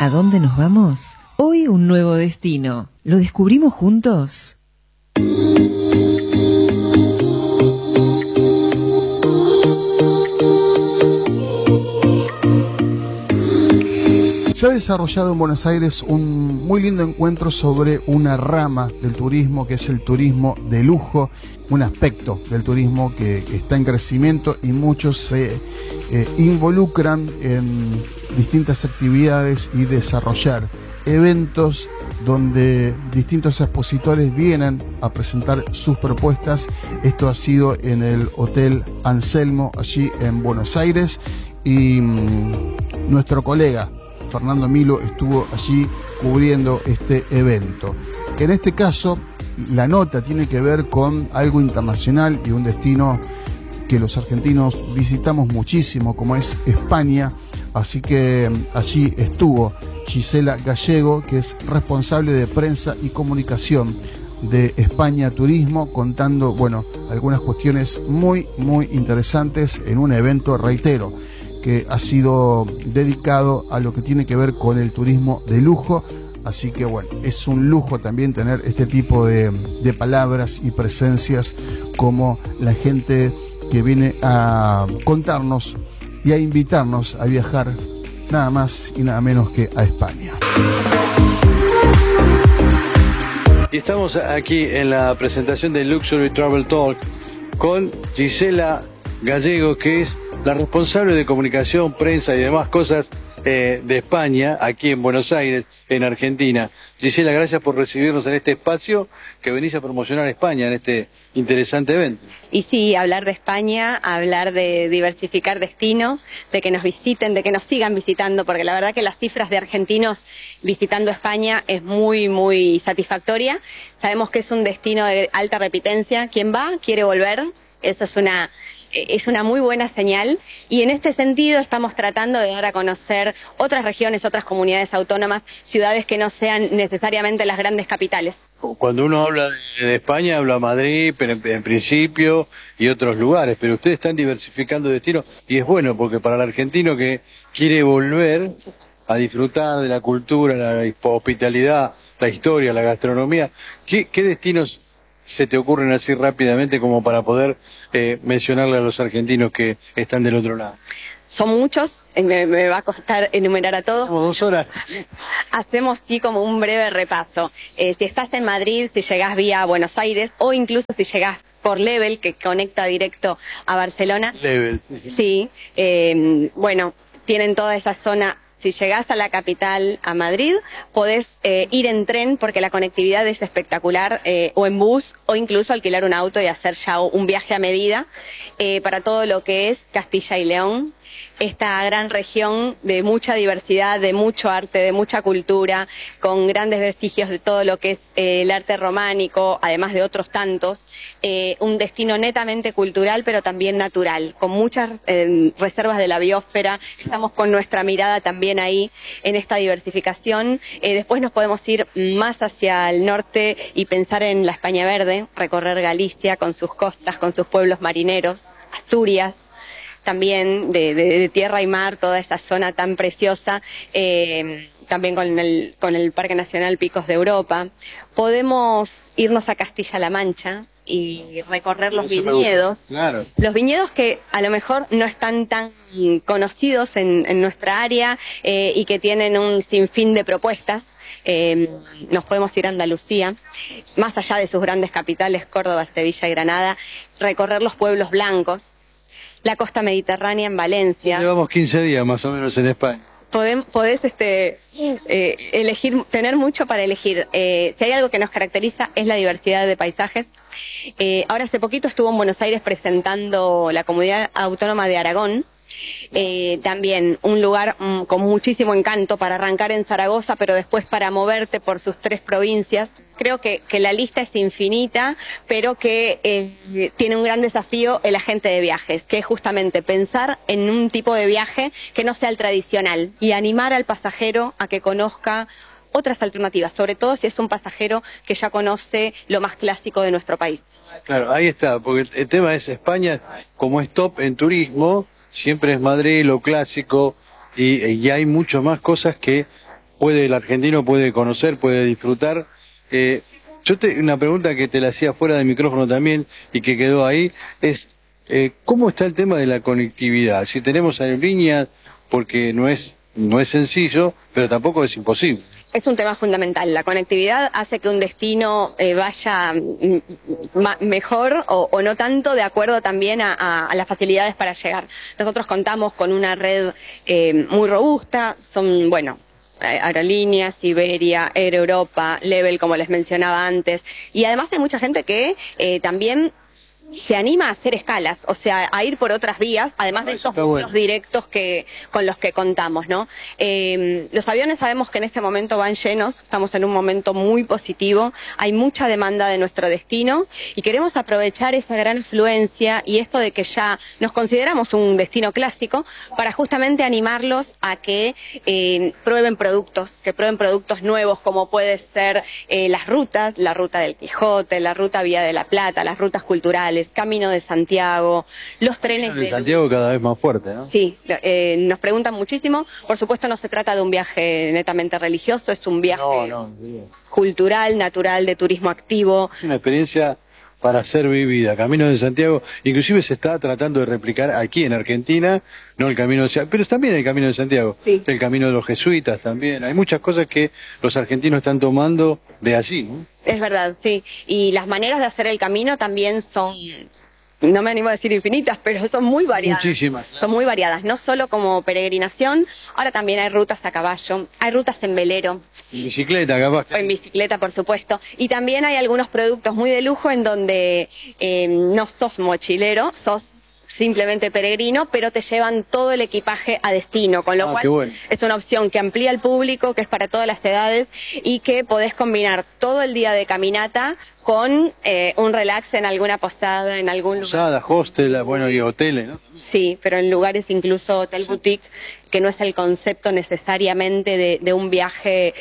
¿A dónde nos vamos? Hoy un nuevo destino. ¿Lo descubrimos juntos? Se ha desarrollado en Buenos Aires un muy lindo encuentro sobre una rama del turismo que es el turismo de lujo, un aspecto del turismo que está en crecimiento y muchos se involucran en distintas actividades y desarrollar eventos donde distintos expositores vienen a presentar sus propuestas. Esto ha sido en el Hotel Anselmo, allí en Buenos Aires, y nuestro colega Fernando Milo estuvo allí cubriendo este evento. En este caso, la nota tiene que ver con algo internacional y un destino que los argentinos visitamos muchísimo, como es España. Así que allí estuvo Gisela Gallego, que es responsable de prensa y comunicación de España Turismo, contando, bueno, algunas cuestiones muy interesantes en un evento, reitero, que ha sido dedicado a lo que tiene que ver con el turismo de lujo. Así que bueno, es un lujo también tener este tipo de palabras y presencias como la gente que viene a contarnos y a invitarnos a viajar nada más y nada menos que a España. Y estamos aquí en la presentación del Luxury Travel Talk con Gisela Gallego, que es la responsable de comunicación, prensa y demás cosas de España, aquí en Buenos Aires, en Argentina. Gisela, gracias por recibirnos en este espacio que venís a promocionar España en este interesante evento. Y sí, hablar de España, hablar de diversificar destinos, de que nos visiten, de que nos sigan visitando, porque la verdad que las cifras de argentinos visitando España es muy satisfactoria. Sabemos que es un destino de alta repitencia. Quien va quiere volver. Eso es una muy buena señal, y en este sentido estamos tratando de dar a conocer otras regiones, otras comunidades autónomas, ciudades que no sean necesariamente las grandes capitales. Cuando uno habla de España, habla Madrid, en principio, y otros lugares, pero ustedes están diversificando destinos, y es bueno, porque para el argentino que quiere volver a disfrutar de la cultura, la hospitalidad, la historia, la gastronomía, ¿qué destinos se te ocurren así rápidamente como para poder mencionarle a los argentinos que están del otro lado? Son muchos, me va a costar enumerar a todos. Como 2 horas. Hacemos sí como un breve repaso. Si estás en Madrid, si llegás vía Buenos Aires, o incluso si llegás por Level, que conecta directo a Barcelona. Level. Sí, bueno, tienen toda esa zona. Si llegás a la capital, a Madrid, podés ir en tren porque la conectividad es espectacular, o en bus, o incluso alquilar un auto y hacer ya un viaje a medida para todo lo que es Castilla y León. Esta gran región de mucha diversidad, de mucho arte, de mucha cultura, con grandes vestigios de todo lo que es el arte románico, además de otros tantos. Un destino netamente cultural, pero también natural, con muchas reservas de la biosfera. Estamos con nuestra mirada también ahí en esta diversificación. Después nos podemos ir más hacia el norte y pensar en la España verde, recorrer Galicia con sus costas, con sus pueblos marineros, Asturias, también de tierra y mar, toda esa zona tan preciosa, también con el Parque Nacional Picos de Europa. Podemos irnos a Castilla-La Mancha y recorrer los viñedos. Claro. Los viñedos que a lo mejor no están tan conocidos en nuestra área y que tienen un sinfín de propuestas. Nos podemos ir a Andalucía, más allá de sus grandes capitales, Córdoba, Sevilla y Granada, recorrer los pueblos blancos, la costa mediterránea en Valencia. Llevamos 15 días más o menos en España. Podés elegir, tener mucho para elegir. Si hay algo que nos caracteriza es la diversidad de paisajes. Ahora hace poquito estuvo en Buenos Aires presentando la Comunidad Autónoma de Aragón. También un lugar con muchísimo encanto para arrancar en Zaragoza, pero después para moverte por sus 3 provincias. Creo que la lista es infinita, pero que tiene un gran desafío el agente de viajes, que es justamente pensar en un tipo de viaje que no sea el tradicional y animar al pasajero a que conozca otras alternativas, sobre todo si es un pasajero que ya conoce lo más clásico de nuestro país. Claro, ahí está, porque el tema es España, como es top en turismo, siempre es Madrid, lo clásico, y hay mucho más cosas que el argentino puede conocer, puede disfrutar. Una pregunta que te la hacía fuera del micrófono también y que quedó ahí es, ¿cómo está el tema de la conectividad? Si tenemos aerolíneas, porque no es sencillo, pero tampoco es imposible. Es un tema fundamental. La conectividad hace que un destino vaya mejor o no tanto, de acuerdo también a las facilidades para llegar. Nosotros contamos con una red muy robusta, son, bueno, aerolíneas, Iberia, Air Europa, Level, como les mencionaba antes, y además hay mucha gente que también se anima a hacer escalas, o sea, a ir por otras vías, además de estos vuelos directos con los que contamos, ¿no? Los aviones sabemos que en este momento van llenos, estamos en un momento muy positivo, hay mucha demanda de nuestro destino y queremos aprovechar esa gran afluencia y esto de que ya nos consideramos un destino clásico para justamente animarlos a que prueben productos nuevos, como puede ser las rutas, la ruta del Quijote, la ruta Vía de la Plata, las rutas culturales, Camino de Santiago, los trenes de Santiago cada vez más fuerte, ¿no? Sí, nos preguntan muchísimo. Por supuesto no se trata de un viaje netamente religioso, es un viaje cultural, natural, de turismo activo. Es una experiencia para ser vivida. Camino de Santiago, inclusive se está tratando de replicar aquí en Argentina, no el Camino de Santiago, pero también el Camino de Santiago, sí. El Camino de los Jesuitas también. Hay muchas cosas que los argentinos están tomando de allí, ¿no? Es verdad, sí. Y las maneras de hacer el camino también son, no me animo a decir infinitas, pero son muy variadas. Muchísimas. Son muy variadas, no solo como peregrinación, ahora también hay rutas a caballo, hay rutas en velero. En bicicleta, capaz. En bicicleta, por supuesto. Y también hay algunos productos muy de lujo en donde no sos mochilero, sos simplemente peregrino, pero te llevan todo el equipaje a destino, con lo cual bueno. Es una opción que amplía el público, que es para todas las edades y que podés combinar todo el día de caminata con un relax en alguna posada, en algún lugar. Posadas, hostel, bueno, y hoteles, ¿no? Sí, pero en lugares incluso hotel boutique, que no es el concepto necesariamente de un viaje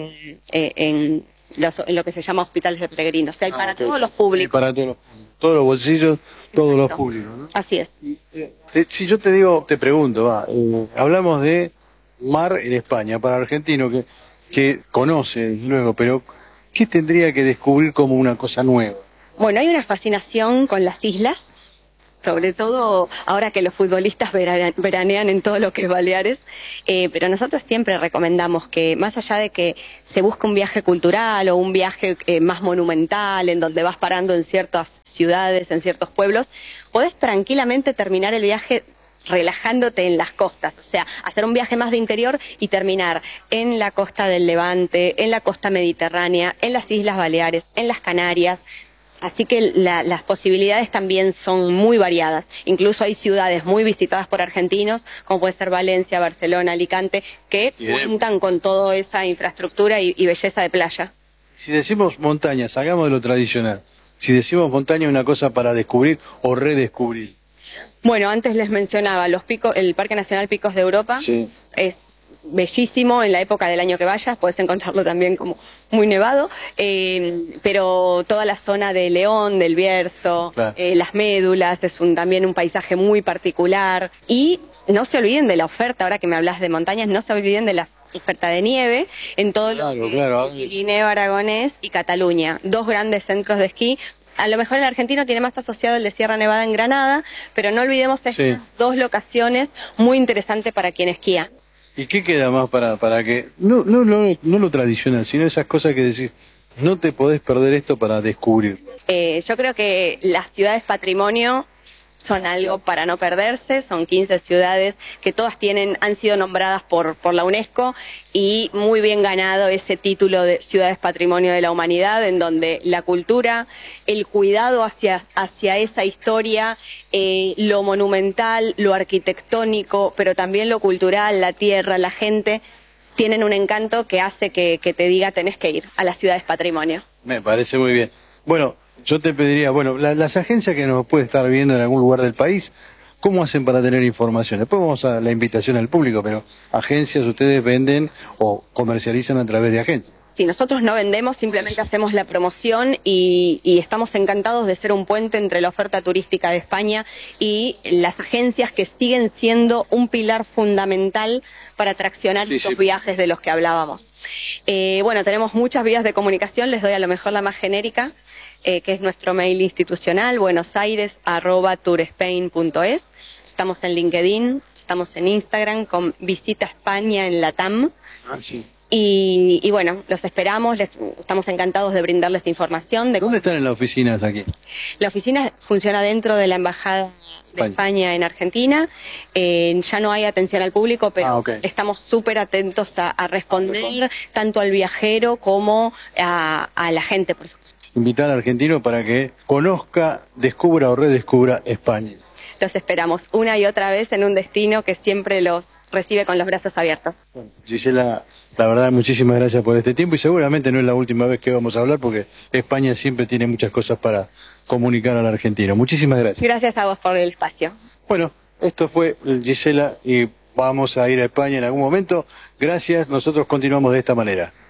en lo que se llama hospitales de peregrinos. O sea, hay para todos los públicos. Para todos los bolsillos, todos los públicos, ¿no? Así es. Si yo te pregunto, hablamos de mar en España, para argentino que conoce luego, pero ¿qué tendría que descubrir como una cosa nueva? Bueno, hay una fascinación con las islas, sobre todo ahora que los futbolistas veranean en todo lo que es Baleares, pero nosotros siempre recomendamos que, más allá de que se busque un viaje cultural o un viaje más monumental, en donde vas parando en ciertas ciudades, en ciertos pueblos, podés tranquilamente terminar el viaje relajándote en las costas, o sea, hacer un viaje más de interior y terminar en la costa del Levante, en la costa mediterránea, en las Islas Baleares, en las Canarias. Así que las posibilidades también son muy variadas. Incluso hay ciudades muy visitadas por argentinos, como puede ser Valencia, Barcelona, Alicante, que cuentan con toda esa infraestructura y belleza de playa. Si decimos montaña, salgamos de lo tradicional. Si decimos montaña, una cosa para descubrir o redescubrir. Bueno, antes les mencionaba el Parque Nacional Picos de Europa. Sí. Es bellísimo en la época del año que vayas, puedes encontrarlo también como muy nevado, pero toda la zona de León, del Bierzo, claro. Las Médulas, es también un paisaje muy particular. Y no se olviden de la oferta, ahora que me hablas de montañas, no se olviden de la oferta de nieve en todo lo que es Pirineo Aragonés y Cataluña, dos grandes centros de esquí. A lo mejor el argentino tiene más asociado el de Sierra Nevada en Granada, pero no olvidemos estas dos locaciones muy interesantes para quien esquía. ¿Y qué queda más para que, no lo tradicional, sino esas cosas que decís, no te podés perder esto para descubrir? Yo creo que las ciudades patrimonio son algo para no perderse, son 15 ciudades que todas han sido nombradas por la UNESCO y muy bien ganado ese título de Ciudades Patrimonio de la Humanidad, en donde la cultura, el cuidado hacia esa historia, lo monumental, lo arquitectónico, pero también lo cultural, la tierra, la gente, tienen un encanto que hace que te diga tenés que ir a las ciudades patrimonio. Me parece muy bien. Bueno, yo te pediría, las agencias que nos puede estar viendo en algún lugar del país, ¿cómo hacen para tener información? Después vamos a la invitación al público, pero agencias ustedes venden o comercializan a través de agencias. Sí, nosotros no vendemos, simplemente hacemos la promoción y estamos encantados de ser un puente entre la oferta turística de España y las agencias que siguen siendo un pilar fundamental para traccionar estos viajes de los que hablábamos. Bueno, tenemos muchas vías de comunicación, les doy a lo mejor la más genérica, que es nuestro mail institucional, buenosaires@tourespain.es. Estamos en LinkedIn, estamos en Instagram con Visita España en Latam. Sí. Y bueno, los esperamos, estamos encantados de brindarles información. ¿Dónde están en las oficinas aquí? La oficina funciona dentro de la Embajada de España en Argentina. Ya no hay atención al público, pero estamos súper atentos a responder tanto al viajero como a la gente, por supuesto. Invitar al argentino para que conozca, descubra o redescubra España. Los esperamos una y otra vez en un destino que siempre los recibe con los brazos abiertos. Gisela, la verdad, muchísimas gracias por este tiempo y seguramente no es la última vez que vamos a hablar porque España siempre tiene muchas cosas para comunicar al argentino. Muchísimas gracias. Gracias a vos por el espacio. Bueno, esto fue Gisela y vamos a ir a España en algún momento. Gracias, nosotros continuamos de esta manera.